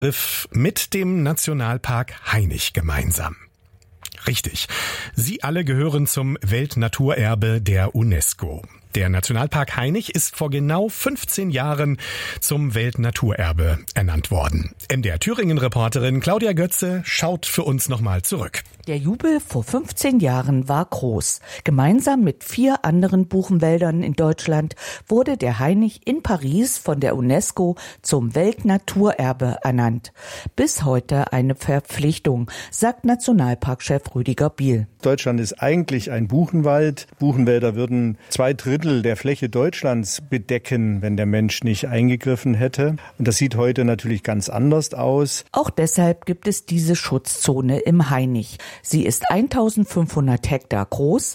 mit dem Nationalpark Hainich gemeinsam. Richtig. Sie alle gehören zum Weltnaturerbe der UNESCO. Der Nationalpark Hainich ist vor genau 15 Jahren zum Weltnaturerbe ernannt worden. MDR Thüringen-Reporterin Claudia Götze schaut für uns nochmal zurück. Der Jubel vor 15 Jahren war groß. Gemeinsam mit 4 anderen Buchenwäldern in Deutschland wurde der Hainich in Paris von der UNESCO zum Weltnaturerbe ernannt. Bis heute eine Verpflichtung, sagt Nationalparkchef Rüdiger Biel. Deutschland ist eigentlich ein Buchenwald. Buchenwälder würden 2/3 der Fläche Deutschlands bedecken, wenn der Mensch nicht eingegriffen hätte. Und das sieht heute natürlich ganz anders aus. Auch deshalb gibt es diese Schutzzone im Hainich. Sie ist 1500 Hektar groß,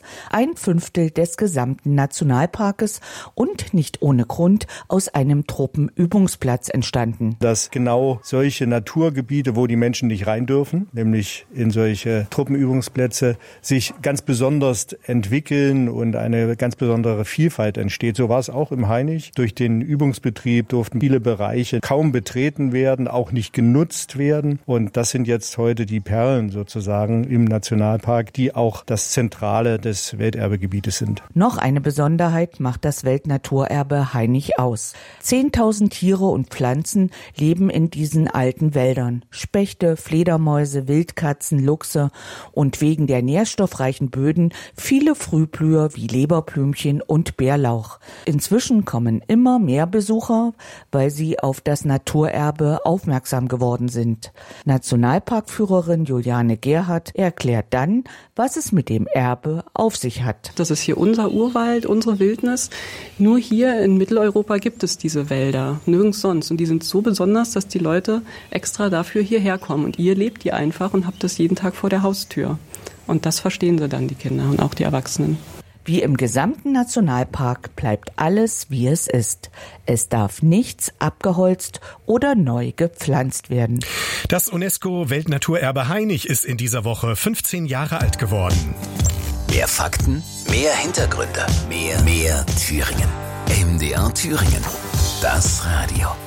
1/5 des gesamten Nationalparkes und nicht ohne Grund aus einem Truppenübungsplatz entstanden. Dass genau solche Naturgebiete, wo die Menschen nicht rein dürfen, nämlich in solche Truppenübungsplätze, sich ganz besonders entwickeln und eine ganz besondere Vielfalt entsteht. So war es auch im Hainich. Durch den Übungsbetrieb durften viele Bereiche kaum betreten werden, auch nicht genutzt werden. Und das sind jetzt heute die Perlen sozusagen im Nationalpark, die auch das Zentrale des Welterbegebietes sind. Noch eine Besonderheit macht das Weltnaturerbe Hainich aus. 10.000 Tiere und Pflanzen leben in diesen alten Wäldern. Spechte, Fledermäuse, Wildkatzen, Luchse und wegen der nährstoffreichen Böden viele Frühblüher wie Leberblümchen und Bärlauch. Inzwischen kommen immer mehr Besucher, weil sie auf das Naturerbe aufmerksam geworden sind. Nationalparkführerin Juliane Gerhardt erklärt dann, was es mit dem Erbe auf sich hat. Das ist hier unser Urwald, unsere Wildnis. Nur hier in Mitteleuropa gibt es diese Wälder, nirgends sonst. Und die sind so besonders, dass die Leute extra dafür hierher kommen. Und ihr lebt hier einfach und habt das jeden Tag vor der Haustür. Und das verstehen sie dann, die Kinder und auch die Erwachsenen. Wie im gesamten Nationalpark bleibt alles, wie es ist. Es darf nichts abgeholzt oder neu gepflanzt werden. Das UNESCO-Weltnaturerbe Hainich ist in dieser Woche 15 Jahre alt geworden. Mehr Fakten, mehr Hintergründe, mehr Thüringen. MDR Thüringen. Das Radio.